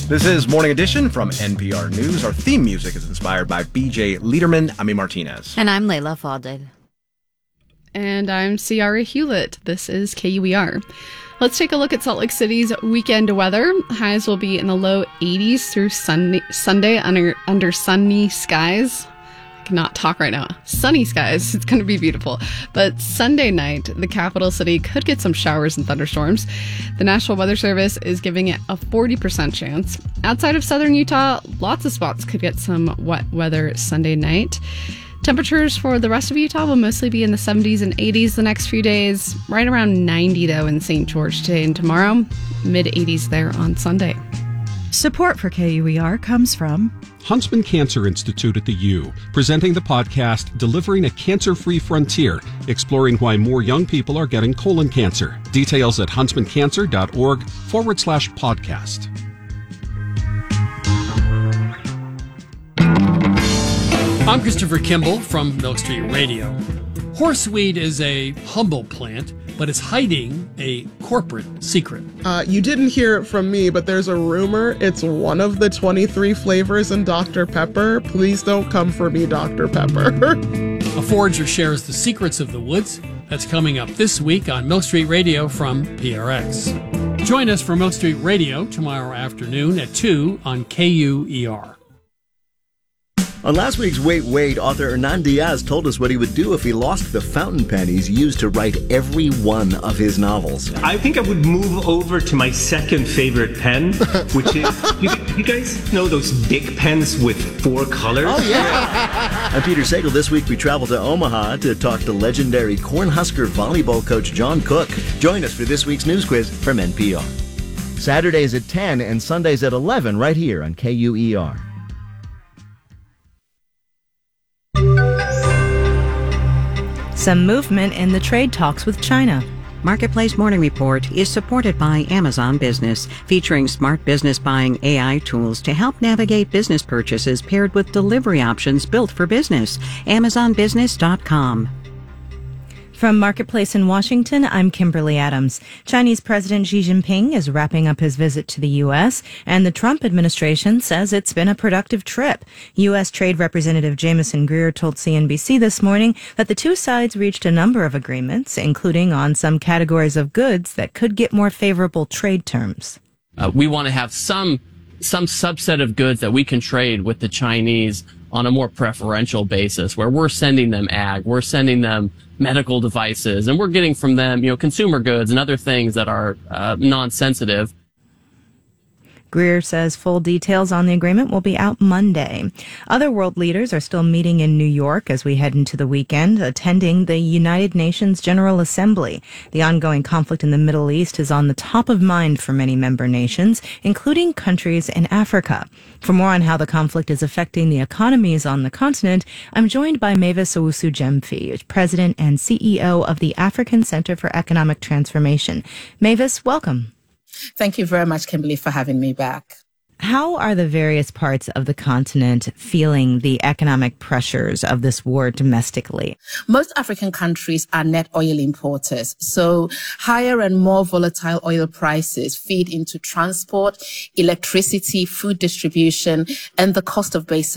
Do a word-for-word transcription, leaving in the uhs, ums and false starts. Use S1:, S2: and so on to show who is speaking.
S1: This is Morning Edition from N P R News. Our theme music is inspired by B J Liederman, Ami Martinez.
S2: And I'm Layla Fadel.
S3: And I'm Ciara Hewlett. This is K U E R. Let's take a look at Salt Lake City's weekend weather. Highs will be in the low eighties through Sunday, Sunday under, under sunny skies. I cannot talk right now. Sunny skies. It's going to be beautiful. But Sunday night, the capital city could get some showers and thunderstorms. The National Weather Service is giving it a forty percent chance. Outside of southern Utah, lots of spots could get some wet weather Sunday night. Temperatures for the rest of Utah will mostly be in the seventies and eighties the next few days. Right around ninety, though, in Saint George today and tomorrow. mid-eighties there on Sunday.
S4: Support for K U E R comes from
S5: Huntsman Cancer Institute at the U, presenting the podcast Delivering a Cancer-Free Frontier, exploring why more young people are getting colon cancer. Details at huntsmancancer.org forward slash podcast.
S6: I'm Christopher Kimball from Milk Street Radio. Horseweed is a humble plant, but it's hiding a corporate secret.
S7: Uh, you didn't hear it from me, but there's a rumor it's one of the twenty-three flavors in Doctor Pepper. Please don't come for me, Doctor Pepper.
S6: A forager shares the secrets of the woods. That's coming up this week on Milk Street Radio from P R X. Join us for Milk Street Radio tomorrow afternoon at two on K U E R.
S8: On last week's Wait, Wait, author Hernan Diaz told us what he would do if he lost the fountain pen he's used to write every one of his novels.
S9: I think I would move over to my second favorite pen, which is, you, you guys know those big pens with four colors?
S8: Oh, yeah. I'm Peter Sagal. This week we travel to Omaha to talk to legendary Cornhusker volleyball coach John Cook. Join us for this week's news quiz from N P R. Saturdays at ten and Sundays at eleven right here on K U E R.
S4: some movement in the trade talks with China.
S10: Marketplace Morning Report is supported by Amazon Business, featuring smart business buying A I tools to help navigate business purchases paired with delivery options built for business. Amazon Business dot com.
S4: From Marketplace in Washington, I'm Kimberly Adams. Chinese President Xi Jinping is wrapping up his visit to the U S, and the Trump administration says it's been a productive trip. U S. Trade Representative Jamieson Greer told C N B C this morning that the two sides reached a number of agreements, including on some categories of goods that could get more favorable trade terms.
S11: Uh, we want to have some some subset of goods that we can trade with the Chinese on a more preferential basis, where we're sending them ag, we're sending them medical devices, and we're getting from them, you know, consumer goods and other things that are uh, non-sensitive.
S4: Greer says full details on the agreement will be out Monday. Other world leaders are still meeting in New York as we head into the weekend, attending the United Nations General Assembly. The ongoing conflict in the Middle East is on the top of mind for many member nations, including countries in Africa. For more on how the conflict is affecting the economies on the continent, I'm joined by Mavis Owusu-Gyamfi, President and C E O of the African Center for Economic Transformation. Mavis, welcome.
S12: Thank you very much, Kimberly, for having me back.
S4: How are the various parts of the continent feeling the economic pressures of this war domestically?
S12: Most African countries are net oil importers, so higher and more volatile oil prices feed into transport, electricity, food distribution, and the cost of basic